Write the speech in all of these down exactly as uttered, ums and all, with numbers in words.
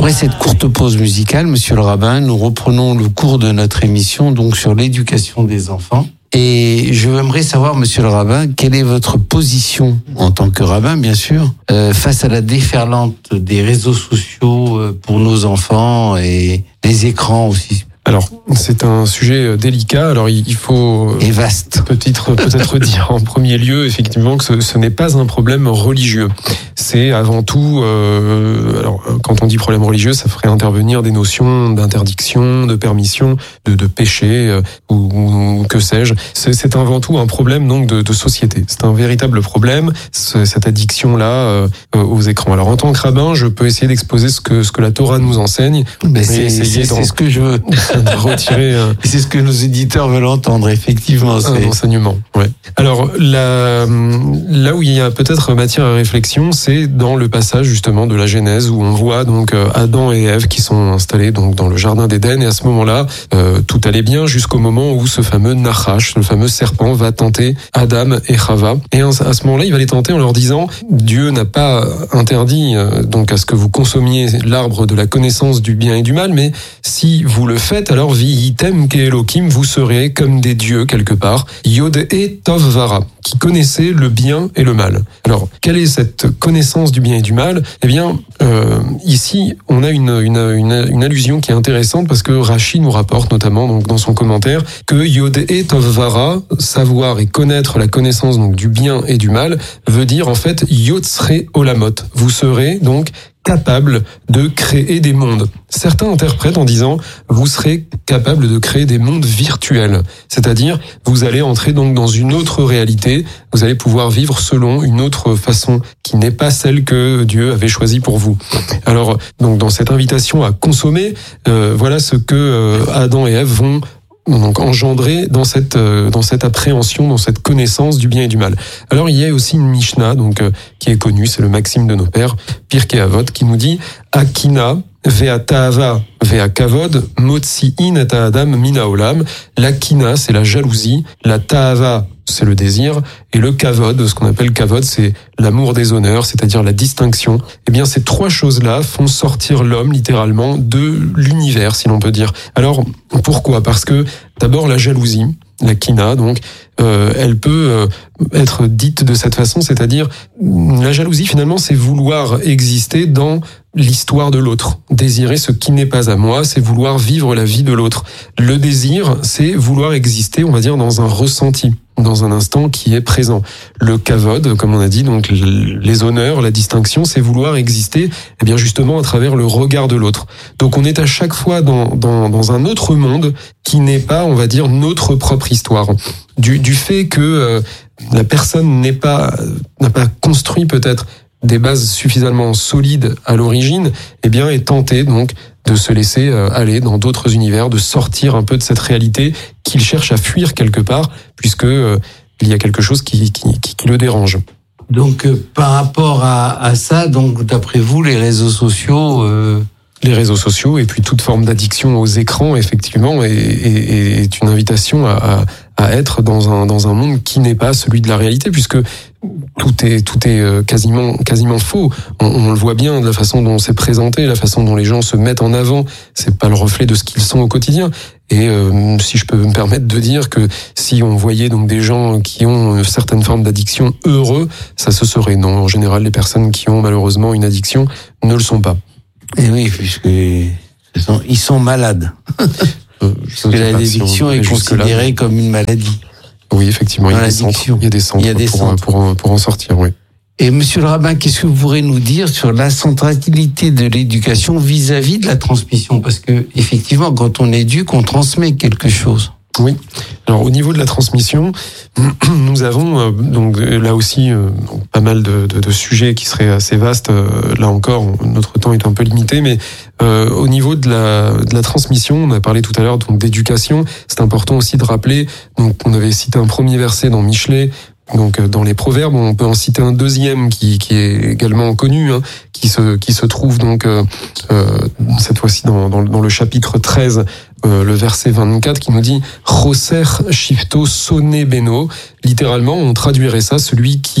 Après cette courte pause musicale, monsieur le rabbin, nous reprenons le cours de notre émission donc sur l'éducation des enfants. Et je aimerais savoir, monsieur le rabbin, quelle est votre position en tant que rabbin, bien sûr, euh, face à la déferlante des réseaux sociaux euh, pour nos enfants et les écrans aussi. Alors, c'est un sujet délicat. Alors, il faut et vaste. Peut-être, peut-être dire en premier lieu, effectivement, que ce, ce n'est pas un problème religieux. C'est avant tout, euh, alors quand on dit problème religieux, ça ferait intervenir des notions d'interdiction, de permission, de, de péché euh, ou, ou que sais-je. C'est, c'est avant tout un problème donc de, de société. C'est un véritable problème, cette addiction-là euh, aux écrans. Alors, en tant que rabbin, je peux essayer d'exposer ce que ce que la Torah nous enseigne. Mais c'est, c'est, c'est ce que je veux. De retirer un... C'est ce que nos éditeurs veulent entendre, effectivement. C'est... Un enseignement, ouais. Alors, là, là où il y a peut-être matière à réflexion, c'est dans le passage, justement, de la Genèse, où on voit, donc, Adam et Ève qui sont installés, donc, dans le jardin d'Éden, et à ce moment-là, euh, tout allait bien jusqu'au moment où ce fameux Nachash, le fameux serpent, va tenter Adam et Chava. Et à ce moment-là, il va les tenter en leur disant, Dieu n'a pas interdit, euh, donc, à ce que vous consommiez l'arbre de la connaissance du bien et du mal, mais si vous le faites, alors vi'item ke'elokim, vous serez comme des dieux quelque part, yod et tov vara, qui connaissait le bien et le mal. Alors, quelle est cette connaissance du bien et du mal ? Eh bien, euh, ici, on a une, une, une, une allusion qui est intéressante parce que Rashi nous rapporte notamment donc dans son commentaire que yod et tov vara, savoir et connaître la connaissance donc du bien et du mal, veut dire en fait yotzre olamot. Vous serez donc capable de créer des mondes. Certains interprètent en disant vous serez capable de créer des mondes virtuels, c'est-à-dire vous allez entrer donc dans une autre réalité, vous allez pouvoir vivre selon une autre façon qui n'est pas celle que Dieu avait choisie pour vous. Alors donc dans cette invitation à consommer, euh, voilà ce que euh, Adam et Ève vont donc engendré dans cette euh, dans cette appréhension, dans cette connaissance du bien et du mal. Alors il y a aussi une Mishnah donc euh, qui est connue, c'est le Maxime de nos pères, Pirkei Avot, qui nous dit Akina vea ta'ava vea kavod motzi'in et adam mina olam. La kina, c'est la jalousie, la ta'ava, c'est le désir, et le kavod, ce qu'on appelle kavod, c'est l'amour des honneurs, c'est-à-dire la distinction. Eh bien, ces trois choses-là font sortir l'homme, littéralement, de l'univers, si l'on peut dire. Alors, pourquoi ? Parce que, d'abord, la jalousie, la kina, donc, euh, elle peut euh, être dite de cette façon, c'est-à-dire, la jalousie, finalement, c'est vouloir exister dans l'histoire de l'autre. Désirer ce qui n'est pas à moi, c'est vouloir vivre la vie de l'autre. Le désir, c'est vouloir exister, on va dire, dans un ressenti, dans un instant qui est présent. Le kavod, comme on a dit, donc les honneurs, la distinction, c'est vouloir exister, eh bien justement à travers le regard de l'autre. Donc on est à chaque fois dans dans, dans un autre monde qui n'est pas, on va dire, notre propre histoire. Du du fait que euh, la personne n'est pas n'a pas construit peut-être des bases suffisamment solides à l'origine, eh bien est tenté donc de se laisser aller dans d'autres univers, de sortir un peu de cette réalité qu'il cherche à fuir quelque part, puisque euh, il y a quelque chose qui, qui, qui, qui le dérange. Donc euh, par rapport à, à ça, donc d'après vous, les réseaux sociaux... Euh... Les réseaux sociaux et puis toute forme d'addiction aux écrans, effectivement, est, est, est une invitation à, à, à être dans un, dans un monde qui n'est pas celui de la réalité, puisque tout est, tout est quasiment, quasiment faux. On, on le voit bien de la façon dont c'est présenté, la façon dont les gens se mettent en avant. C'est pas le reflet de ce qu'ils sont au quotidien. Et euh, si je peux me permettre de dire que si on voyait donc des gens qui ont certaines formes d'addiction heureux, ça se saurait. Non, en général, les personnes qui ont malheureusement une addiction ne le sont pas. Et oui, puisque ils sont, ils sont malades. Euh, Parce que l'addiction est considérée comme une maladie. Oui, effectivement, il y, a des centres, il y a des centres, il y a des pour, centres. Pour, pour, pour en sortir, oui. Et monsieur le rabbin, qu'est-ce que vous pourrez nous dire sur la centralité de l'éducation vis-à-vis de la transmission ? Parce que, effectivement, quand on éduque, on transmet quelque chose. Oui. Alors au niveau de la transmission, nous avons euh, donc là aussi euh, pas mal de, de, de sujets qui seraient assez vastes. Euh, là encore, notre temps est un peu limité, mais euh, au niveau de la, de la transmission, on a parlé tout à l'heure donc d'éducation. C'est important aussi de rappeler. Donc on avait cité un premier verset dans Michelet. Donc dans les proverbes, on peut en citer un deuxième qui, qui est également connu, hein, qui se qui se trouve donc euh, euh, cette fois-ci dans, dans dans le chapitre treize, euh, le verset vingt-quatre, qui nous dit Choser shifto sonne beno. Littéralement, on traduirait ça, celui qui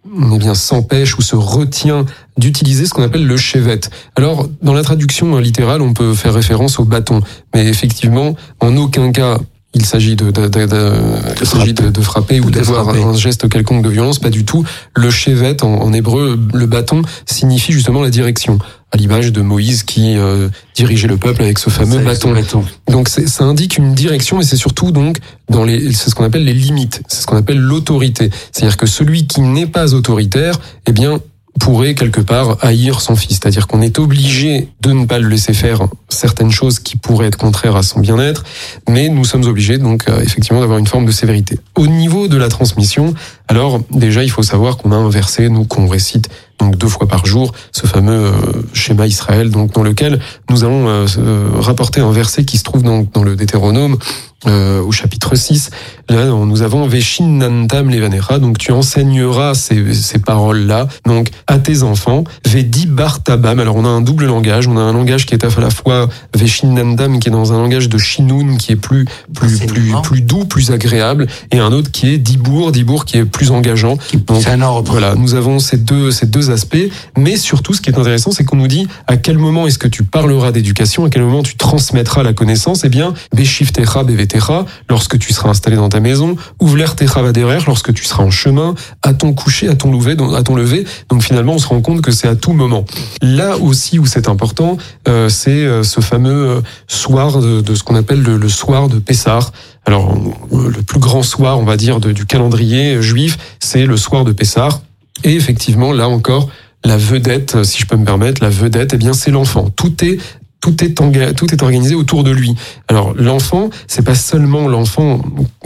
eh bien, s'empêche ou se retient d'utiliser ce qu'on appelle le shevet. Alors, dans la traduction littérale, on peut faire référence au bâton, mais effectivement, en aucun cas, il s'agit de, de, de, de, il s'agit de, de frapper ou d'avoir un geste quelconque de violence, pas du tout. Le shevet, en, en hébreu, le bâton, signifie justement la direction, à l'image de Moïse qui euh, dirigeait le peuple avec ce fameux ça, bâton. bâton. Donc c'est, ça indique une direction, et c'est surtout donc dans les, c'est ce qu'on appelle les limites, c'est ce qu'on appelle l'autorité. C'est-à-dire que celui qui n'est pas autoritaire, eh bien, pourrait quelque part haïr son fils. C'est-à-dire qu'on est obligé de ne pas le laisser faire certaines choses qui pourraient être contraires à son bien-être, mais nous sommes obligés donc euh, effectivement d'avoir une forme de sévérité. Au niveau de la transmission, alors déjà il faut savoir qu'on a un verset, nous, qu'on récite donc deux fois par jour, ce fameux euh, schéma Israël, donc dans lequel nous allons euh, rapporter un verset qui se trouve donc dans le Deutéronome, Euh, au chapitre six, là nous avons Veshinnantam levanecha, donc tu enseigneras ces, ces paroles-là donc à tes enfants, Vedi bartabam. Alors on a un double langage, on a un langage qui est à la fois Veshinnantam, qui est dans un langage de Shinoun, qui est plus plus plus plus doux, plus agréable, et un autre qui est Dibour, Dibour qui est plus engageant. Donc voilà, nous avons ces deux ces deux aspects, mais surtout ce qui est intéressant, c'est qu'on nous dit à quel moment est-ce que tu parleras d'éducation, à quel moment tu transmettras la connaissance. Eh bien, Beshiftecha bevet lorsque tu seras installé dans ta maison, Ouvler techa vaderer, lorsque tu seras en chemin, à ton coucher, à ton lever, à ton lever. Donc finalement, on se rend compte que c'est à tout moment. Là aussi où c'est important, euh, c'est euh, ce fameux euh, soir de, de ce qu'on appelle le, le soir de Pessah. Alors euh, le plus grand soir, on va dire, de, du calendrier juif, c'est le soir de Pessah. Et effectivement, là encore, la vedette, si je peux me permettre, la vedette, eh bien, c'est l'enfant. Tout est Tout est, enga- tout est organisé autour de lui. Alors l'enfant, c'est pas seulement l'enfant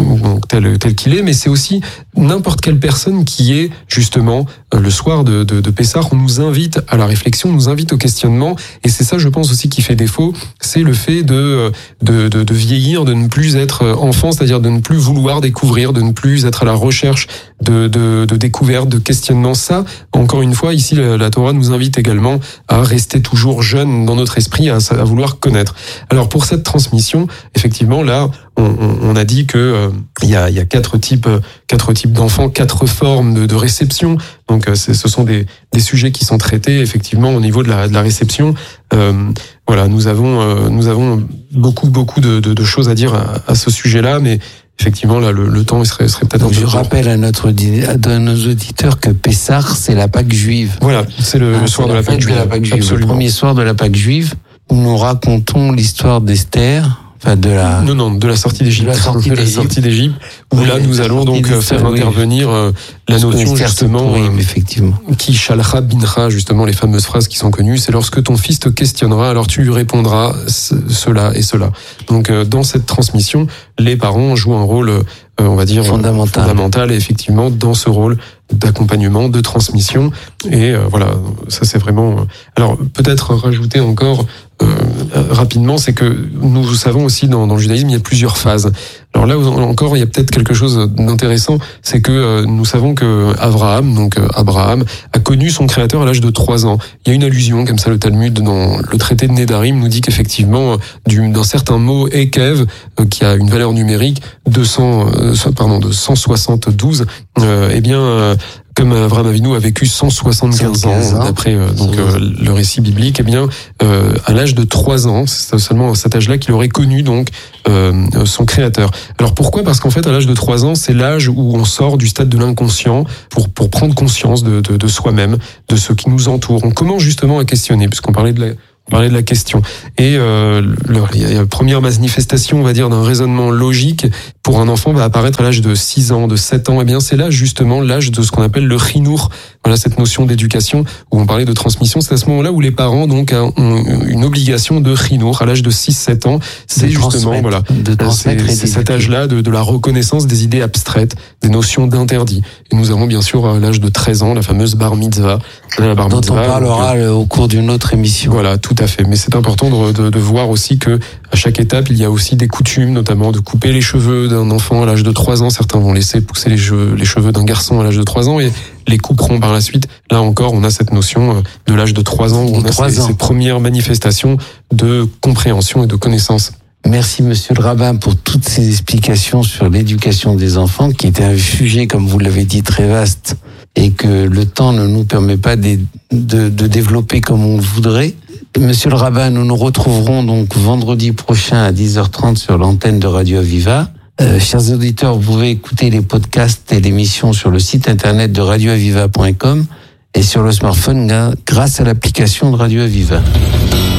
tel, tel qu'il est, mais c'est aussi n'importe quelle personne qui est justement le soir de, de, de Pessah. On nous invite à la réflexion, on nous invite au questionnement, et c'est ça, je pense aussi, qui fait défaut, c'est le fait de, de, de, de vieillir, de ne plus être enfant, c'est-à-dire de ne plus vouloir découvrir, de ne plus être à la recherche de, de, de découverte, de questionnement. Ça, encore une fois, ici, la, la Torah nous invite également à rester toujours jeune dans notre esprit, à à vouloir connaître. Alors pour cette transmission, effectivement, là, on, on, on a dit que euh, il y a, il y a quatre types, quatre types d'enfants, quatre formes de, de réception. Donc, euh, c'est, ce sont des, des sujets qui sont traités effectivement au niveau de la, de la réception. Euh, voilà, nous avons, euh, nous avons beaucoup, beaucoup de, de, de choses à dire à, à ce sujet-là, mais effectivement, là, le, le temps serait, serait peut-être. Donc, un peu je rappelle à notre à nos auditeurs que Pessah, c'est la Pâque juive. Voilà, c'est le, ah, le soir de la, Pâque juive. de la Pâque juive. Le premier soir de la Pâque juive, où nous racontons l'histoire d'Esther. Enfin, de la... Non, non, de la sortie d'Égypte. De la sortie, de la sortie d'Égypte. Où oui, là, nous allons donc faire oui. intervenir euh, la notion, justement, oui, effectivement. Qui shalcha bincha, justement, les fameuses phrases qui sont connues. C'est lorsque ton fils te questionnera, alors tu lui répondras cela et cela. Donc, euh, dans cette transmission, les parents jouent un rôle, euh, on va dire, fondamental. fondamental, et effectivement, dans ce rôle d'accompagnement, de transmission. Et euh, voilà, ça c'est vraiment... Alors, peut-être rajouter encore euh, rapidement, c'est que nous savons aussi dans, dans le judaïsme, il y a plusieurs phases. Alors là encore, il y a peut-être quelque chose d'intéressant, c'est que euh, nous savons que Abraham, donc euh, Abraham, a connu son créateur à l'âge de trois ans. Il y a une allusion, comme ça, le Talmud, dans le traité de Nédarim, nous dit qu'effectivement, du, d'un certain mot Ekev, euh, qui a une valeur numérique de cent, euh, pardon, de cent soixante-douze, euh, eh bien, euh, comme Abraham Avinu a vécu cent soixante-quinze ans, d'après euh, donc euh, le récit biblique, eh bien, euh, à l'âge de trois ans, c'est seulement à cet âge-là qu'il aurait connu donc euh, son créateur. Alors pourquoi ? Parce qu'en fait, à l'âge de trois ans, c'est l'âge où on sort du stade de l'inconscient pour pour prendre conscience de de, de soi-même, de ce qui nous entoure. On commence justement à questionner, puisqu'on parlait de la On parlait de la question. Et euh, le, la première manifestation, on va dire, d'un raisonnement logique pour un enfant va apparaître à l'âge de six ans, de sept ans. Eh bien, c'est là justement l'âge de ce qu'on appelle le chinour. Voilà, cette notion d'éducation où on parlait de transmission. C'est à ce moment-là où les parents donc ont une obligation de chinour à l'âge de six sept ans. C'est justement voilà, c'est, c'est cet âge-là de, de la reconnaissance des idées abstraites, des notions d'interdit. Et nous avons bien sûr à l'âge de treize ans la fameuse bar mitzvah, la bar dont mitzvah, on parlera donc, au cours d'une autre émission. Voilà, tout à fait. Mais c'est important de, de, de voir aussi que à chaque étape, il y a aussi des coutumes, notamment de couper les cheveux d'un enfant à l'âge de trois ans. Certains vont laisser pousser les cheveux, les cheveux d'un garçon à l'âge de trois ans et les couperont par la suite. Là encore, on a cette notion de l'âge de trois ans où on a ces, ces premières manifestations de compréhension et de connaissance. Merci Monsieur le Rabbin pour toutes ces explications sur l'éducation des enfants, qui était un sujet, comme vous l'avez dit, très vaste et que le temps ne nous permet pas de, de, de développer comme on le voudrait. Monsieur le rabbin, nous nous retrouverons donc vendredi prochain à dix heures trente sur l'antenne de Radio Aviva. Euh, chers auditeurs, vous pouvez écouter les podcasts et l'émission sur le site internet de radio aviva point com et sur le smartphone grâce à l'application de Radio Aviva.